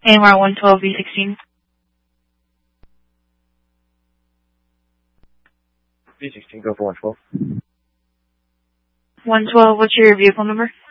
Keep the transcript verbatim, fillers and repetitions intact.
A M R one twelve V sixteen. V sixteen, go for one twelve. one twelve, what's your vehicle number?